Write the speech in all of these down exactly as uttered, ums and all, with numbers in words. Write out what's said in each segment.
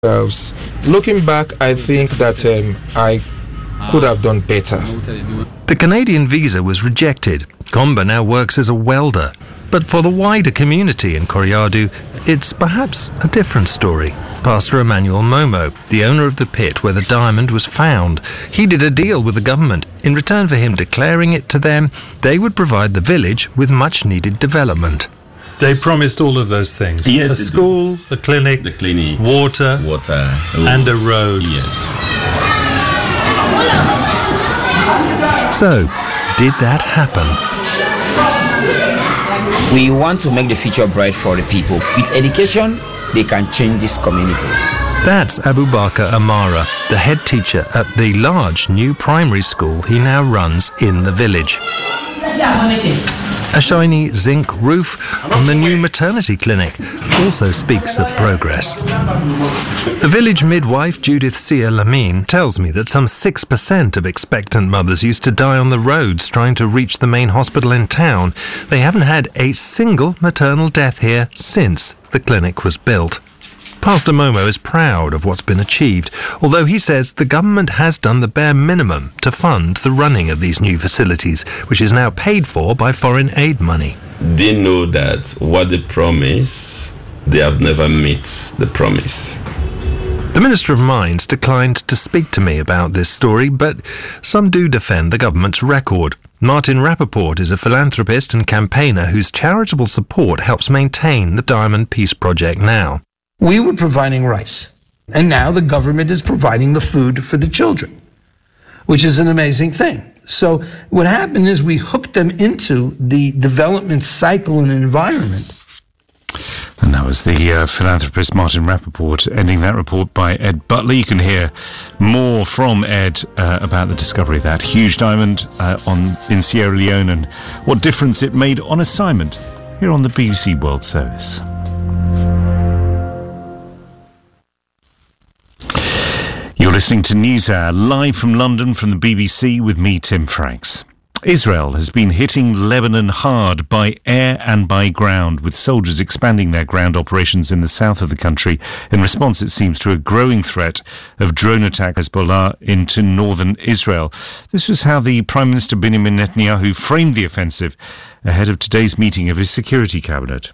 Uh, looking back, I think that um, I could have done better. The Canadian visa was rejected. Komba now works as a welder. But for the wider community in Koreadu, it's perhaps a different story. Pastor Emmanuel Momo, the owner of the pit where the diamond was found, he did a deal with the government. In return for him declaring it to them, they would provide the village with much-needed development. They promised all of those things. Yes, a school, a clinic, the clinic, water, water oh, and a road. Yes. So, did that happen? We want to make the future bright for the people. With education, they can change this community. That's Abubakar Amara, the head teacher at the large new primary school he now runs in the village. A shiny zinc roof on the new maternity clinic also speaks of progress. The village midwife, Judith Sia Lamine, tells me that some six percent of expectant mothers used to die on the roads trying to reach the main hospital in town. They haven't had a single maternal death here since the clinic was built. Pastor Momo is proud of what's been achieved, although he says the government has done the bare minimum to fund the running of these new facilities, which is now paid for by foreign aid money. They know that what they promise, they have never met the promise. The Minister of Mines declined to speak to me about this story, but some do defend the government's record. Martin Rappaport is a philanthropist and campaigner whose charitable support helps maintain the Diamond Peace Project now. We were providing rice, and now the government is providing the food for the children, which is an amazing thing. So what happened is we hooked them into the development cycle and environment. And that was the uh, philanthropist Martin Rappaport, ending that report by Ed Butler. You can hear more from Ed uh, about the discovery of that huge diamond uh, on in Sierra Leone and what difference it made on assignment here on the B B C World Service. You're listening to NewsHour, live from London from the B B C with me, Tim Franks. Israel has been hitting Lebanon hard by air and by ground, with soldiers expanding their ground operations in the south of the country in response, it seems, to a growing threat of drone attack Hezbollah into northern Israel. This was how the Prime Minister Benjamin Netanyahu framed the offensive ahead of today's meeting of his security cabinet.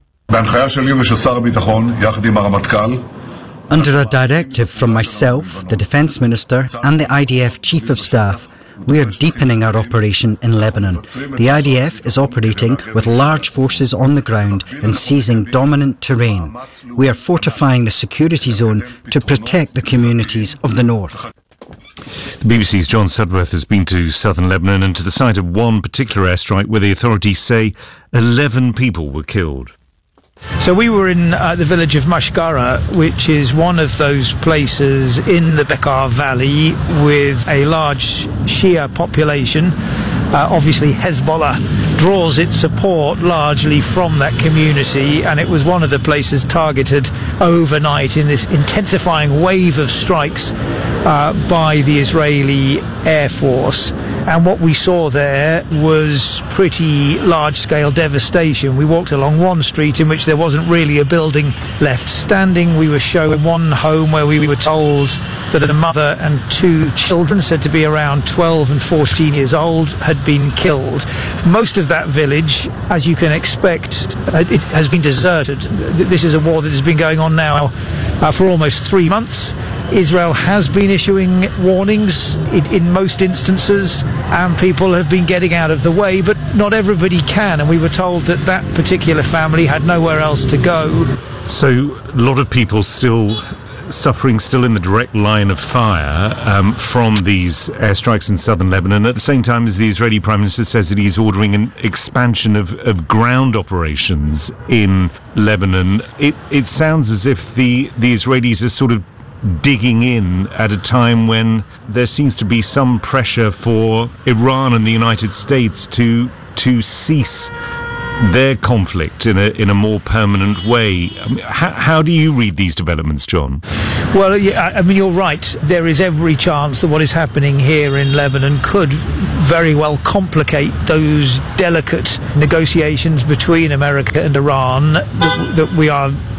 Under a directive from myself, the Defence Minister and the I D F Chief of Staff, we are deepening our operation in Lebanon. The I D F is operating with large forces on the ground and seizing dominant terrain. We are fortifying the security zone to protect the communities of the north. The B B C's John Sudworth has been to southern Lebanon and to the site of one particular airstrike where the authorities say eleven people were killed. So we were in uh, the village of Mashgara, which is one of those places in the Bekaa Valley with a large Shia population. Uh, obviously Hezbollah draws its support largely from that community, and it was one of the places targeted overnight in this intensifying wave of strikes uh, by the Israeli Air Force. And what we saw there was pretty large-scale devastation. We walked along one street in which there wasn't really a building left standing. We were shown one home where we were told that a mother and two children, said to be around twelve and fourteen years old, had been killed. Most of that village, as you can expect, it has been deserted. This is a war that has been going on now uh, for almost three months. Israel has been issuing warnings in, in most instances, and people have been getting out of the way, but not everybody can, and we were told that that particular family had nowhere else to go. So a lot of people still suffering, still in the direct line of fire um, from these airstrikes in southern Lebanon, at the same time as the Israeli Prime Minister says that he's ordering an expansion of, of ground operations in Lebanon. It, it sounds as if the, the Israelis are sort of digging in at a time when there seems to be some pressure for Iran and the United States to to cease their conflict in a in a more permanent way. I mean, how, how do you read these developments, John? Well, yeah, I mean, you're right. There is every chance that what is happening here in Lebanon could very well complicate those delicate negotiations between America and Iran that, that we are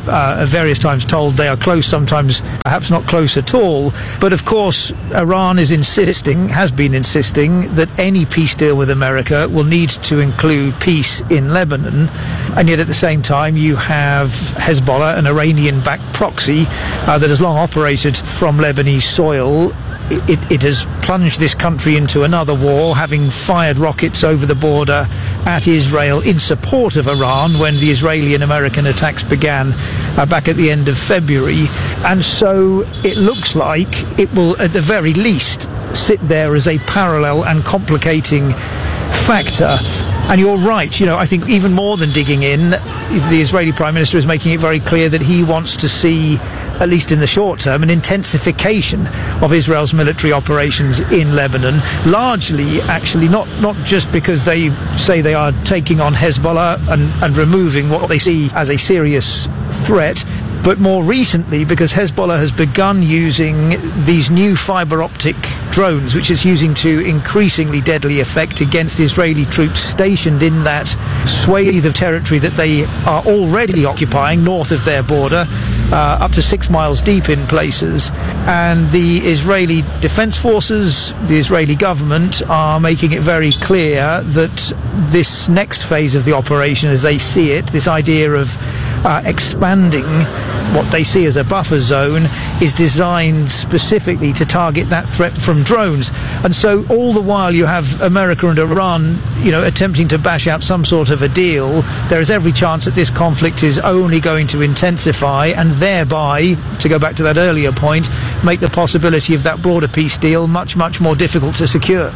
uh, at various times told they are close, sometimes perhaps not close at all. But of course, Iran is insisting, has been insisting, that any peace deal with America will need to include peace in Lebanon. And yet at the same time, you have Hezbollah, an Iranian-backed proxy uh, that has long operated from Lebanese soil. It, it has plunged this country into another war, having fired rockets over the border at Israel in support of Iran when the Israeli and American attacks began uh, back at the end of February. And so it looks like it will, at the very least, sit there as a parallel and complicating factor. And you're right, you know, I think even more than digging in, the Israeli Prime Minister is making it very clear that he wants to see, at least in the short term, an intensification of Israel's military operations in Lebanon, largely actually not, not just because they say they are taking on Hezbollah and, and removing what they see as a serious threat, but more recently because Hezbollah has begun using these new fibre optic drones, which it's using to increasingly deadly effect against Israeli troops stationed in that swathe of territory that they are already occupying north of their border, uh, up to six miles deep in places. And the Israeli Defense Forces, the Israeli government, are making it very clear that this next phase of the operation, as they see it, this idea of uh, expanding what they see as a buffer zone, is designed specifically to target that threat from drones. And so all the while you have America and Iran, you know, attempting to bash out some sort of a deal, there is every chance that this conflict is only going to intensify, and thereby, to go back to that earlier point, make the possibility of that broader peace deal much, much more difficult to secure.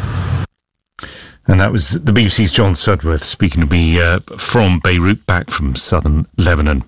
And that was the B B C's John Sudworth speaking to me uh, from Beirut, back from southern Lebanon.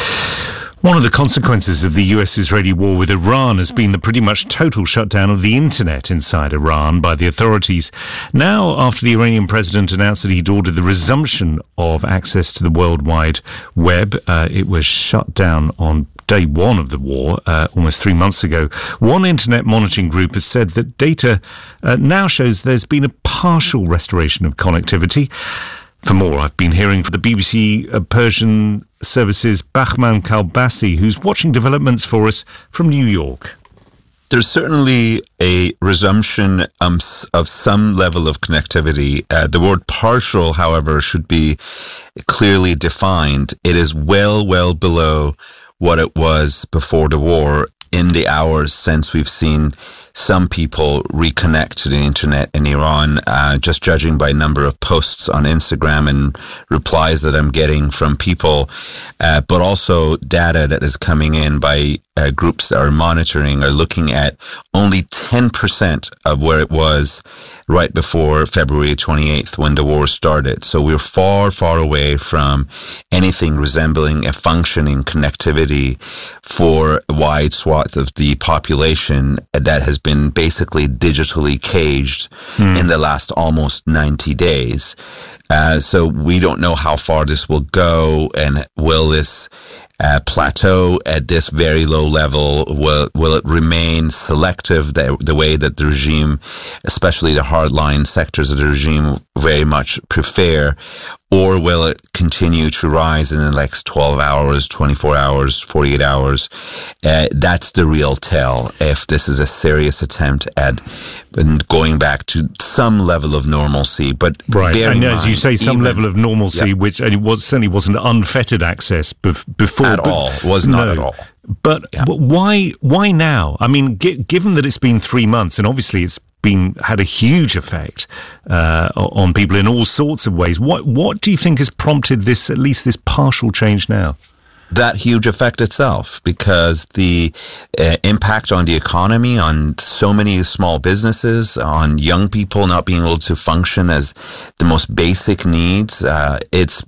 One of the consequences of the U S-Israeli war with Iran has been the pretty much total shutdown of the internet inside Iran by the authorities. Now, after the Iranian president announced that he'd ordered the resumption of access to the World Wide Web, uh, it was shut down on day one of the war, uh, almost three months ago. One internet monitoring group has said that data uh, now shows there's been a partial restoration of connectivity. For more, I've been hearing from the B B C uh, Persian Services Bahman Kalbasi, who's watching developments for us from New York. There's certainly a resumption um, of some level of connectivity. Uh, the word partial, however, should be clearly defined. It is well, well below what it was before the war in the hours since we've seen some people reconnect to the internet in Iran, uh, just judging by number of posts on Instagram and replies that I'm getting from people, uh, but also data that is coming in by uh, groups that are monitoring are looking at only ten percent of where it was right before February twenty-eighth when the war started. So we're far, far away from anything resembling a functioning connectivity for a wide swath of the population that has been basically digitally caged mm. in the last almost ninety days. Uh, so we don't know how far this will go, and will this Uh, plateau at this very low level? Will will it remain selective the, the way that the regime, especially the hardline sectors of the regime, very much prefer? Or will it continue to rise in the next twelve hours, twenty-four hours, forty-eight hours? Uh, that's the real tell if this is a serious attempt at going back to some level of normalcy. But right, and as mind, you say, some even, level of normalcy, yeah. which and it was certainly wasn't unfettered access bef- before at but, all. Was not no. at all. But yeah. why? Why now? I mean, g- given that it's been three months, and obviously it's been had a huge effect uh, on people in all sorts of ways. What what do you think has prompted this, at least this partial change now? That huge effect itself, because the uh, impact on the economy, on so many small businesses, on young people not being able to function as the most basic needs, uh, it's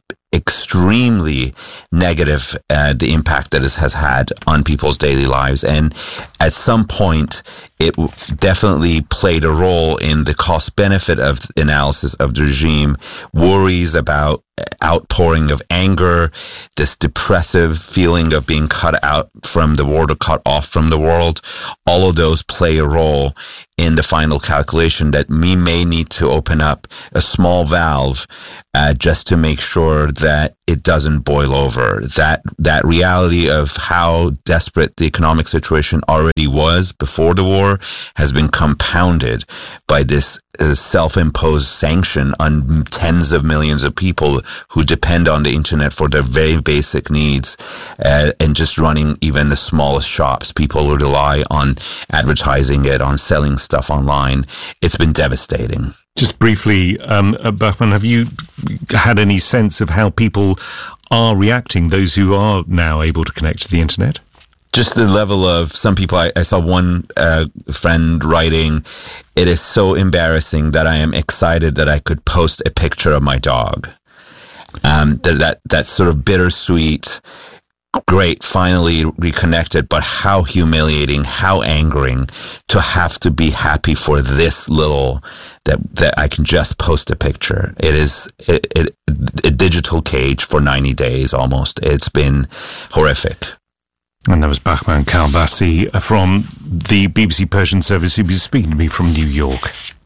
extremely negative, uh, the impact that it has had on people's daily lives. And at some point, it definitely played a role in the cost-benefit of analysis of the regime, worries about outpouring of anger, this depressive feeling of being cut out from the world or cut off from the world. All of those play a role in the final calculation that we may need to open up a small valve uh, just to make sure that it doesn't boil over. That that reality of how desperate the economic situation already was before the war has been compounded by this uh, self-imposed sanction on tens of millions of people who depend on the internet for their very basic needs, uh, and just running even the smallest shops. People rely on advertising it, on selling stuff online. It's been devastating. Just briefly, um, Bachman, have you had any sense of how people are reacting, those who are now able to connect to the internet? Just the level of some people, I, I saw one uh, friend writing, it is so embarrassing that I am excited that I could post a picture of my dog. Um, that, that, that sort of bittersweet, great, finally reconnected, but how humiliating, how angering to have to be happy for this little, that that I can just post a picture. It is it, it, a digital cage for ninety days almost. It's been horrific. And that was Bahman Kalbasi from the B B C Persian service. He was speaking to me from New York.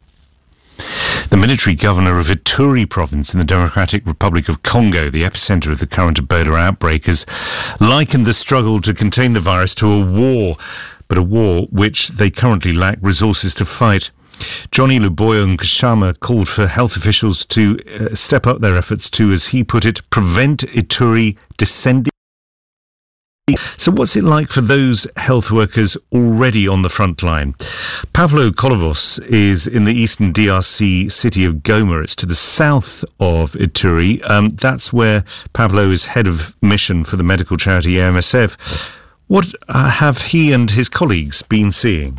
The military governor of Ituri province in the Democratic Republic of Congo, the epicenter of the current Ebola outbreak, has likened the struggle to contain the virus to a war, but a war which they currently lack resources to fight. Johnny Luboyo Nkashama called for health officials to uh, step up their efforts to, as he put it, prevent Ituri descending. So what's it like for those health workers already on the front line? Pavlo Kolovos is in the eastern D R C city of Goma. It's to the south of Ituri. Um, that's where Pavlo is head of mission for the medical charity A M S F. What uh, have he and his colleagues been seeing?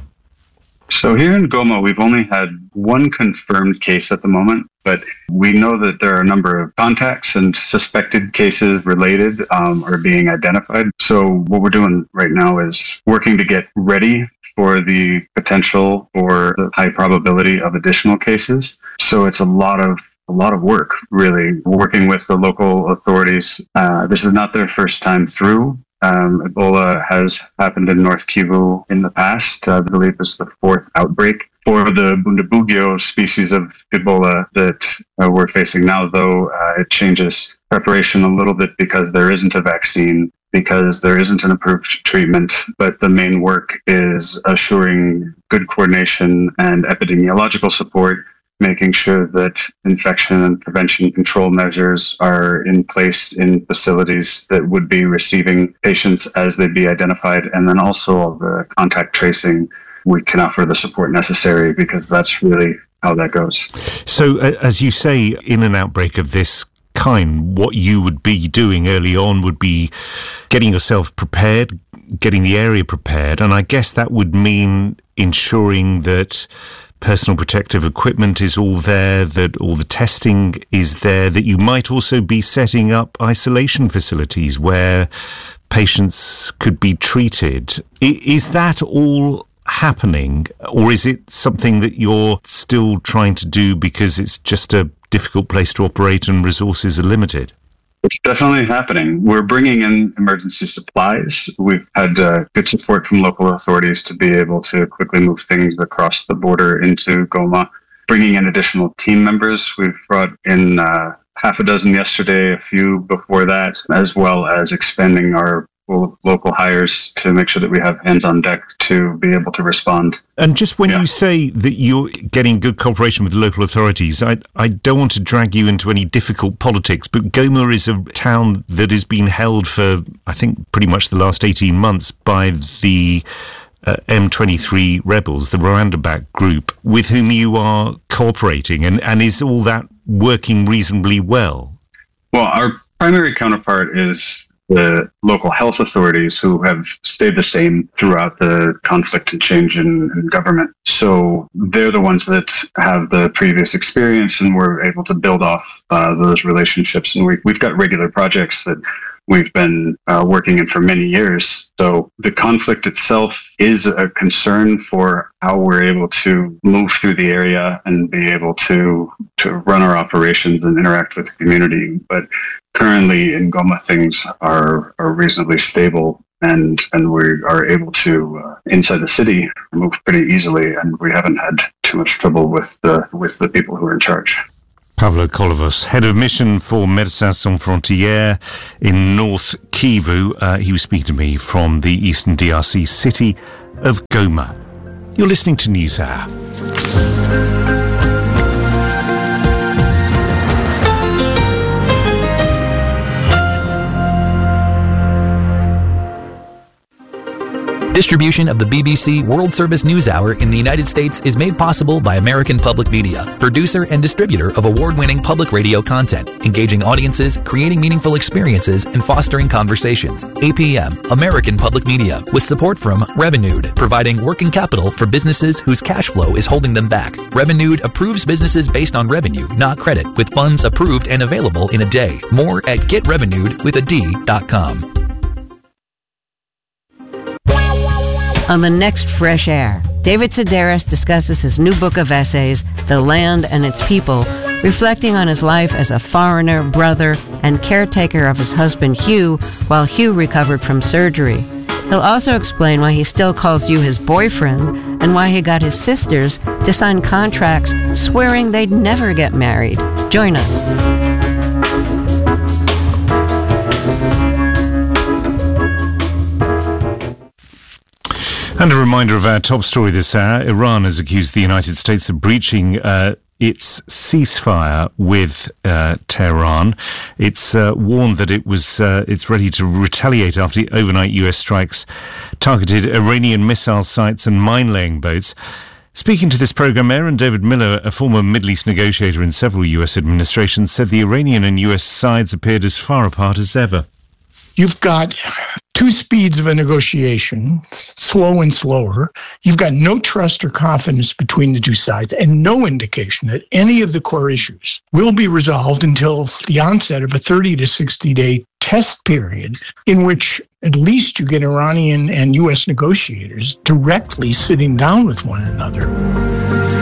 So here in Goma, we've only had one confirmed case at the moment, but we know that there are a number of contacts and suspected cases related um, are being identified. So what we're doing right now is working to get ready for the potential or the high probability of additional cases. So it's a lot of a lot of work, really, working with the local authorities. Uh, this is not their first time through. Um, Ebola has happened in North Kivu in the past. Uh, I believe it's the fourth outbreak. For the Bundibugyo species of Ebola that uh, we're facing now, though, uh, it changes preparation a little bit because there isn't a vaccine, because there isn't an approved treatment, but the main work is assuring good coordination and epidemiological support, making sure that infection and prevention control measures are in place in facilities that would be receiving patients as they be identified, and then also the contact tracing. We can offer the support necessary because that's really how that goes. So, uh, as you say, in an outbreak of this kind, what you would be doing early on would be getting yourself prepared, getting the area prepared, and I guess that would mean ensuring that personal protective equipment is all there, that all the testing is there, that you might also be setting up isolation facilities where patients could be treated. I- is that all happening, or is it something that you're still trying to do because it's just a difficult place to operate and resources are limited? It's definitely happening. We're bringing in emergency supplies. We've had uh, good support from local authorities to be able to quickly move things across the border into Goma. Bringing in additional team members. We've brought in uh, half a dozen yesterday, a few before that, as well as expanding our local hires to make sure that we have hands on deck to be able to respond. And just when yeah. you say that you're getting good cooperation with the local authorities, I, I don't want to drag you into any difficult politics, but Goma is a town that has been held for, I think, pretty much the last eighteen months by the uh, M twenty-three rebels, the Rwanda-backed group, with whom you are cooperating, and, and is all that working reasonably well? Well, our primary counterpart is the local health authorities, who have stayed the same throughout the conflict and change in, in government. So they're the ones that have the previous experience, and we're able to build off uh, those relationships. And we, we've got regular projects that we've been uh, working in for many years. So the conflict itself is a concern for how we're able to move through the area and be able to to run our operations and interact with the community. But currently in Goma, things are, are reasonably stable, and, and we are able to, uh, inside the city, move pretty easily, and we haven't had too much trouble with the with the people who are in charge. Pavlo Kolovos, head of mission for Médecins Sans Frontières in North Kivu. Uh, he was speaking to me from the eastern D R C city of Goma. You're listening to NewsHour. Distribution of the B B C World Service News Hour in the United States is made possible by American Public Media, producer and distributor of award-winning public radio content, engaging audiences, creating meaningful experiences, and fostering conversations. A P M, American Public Media, with support from Revenued, providing working capital for businesses whose cash flow is holding them back. Revenued approves businesses based on revenue, not credit, with funds approved and available in a day. More at get revenued with a D dot com. On the next Fresh Air, David Sedaris discusses his new book of essays, The Land and Its People, reflecting on his life as a foreigner, brother, and caretaker of his husband Hugh while Hugh recovered from surgery. He'll also explain why he still calls you his boyfriend and why he got his sisters to sign contracts swearing they'd never get married. Join us. And a reminder of our top story this hour. Iran has accused the United States of breaching uh, its ceasefire with uh, Tehran. It's uh, warned that it was uh, it's ready to retaliate after the overnight U S strikes targeted Iranian missile sites and mine-laying boats. Speaking to this programme, Aaron David Miller, a former Middle East negotiator in several U S administrations, said the Iranian and U S sides appeared as far apart as ever. You've got two speeds of a negotiation, slow and slower. You've got no trust or confidence between the two sides and no indication that any of the core issues will be resolved until the onset of a thirty to sixty day test period in which at least you get Iranian and U S negotiators directly sitting down with one another.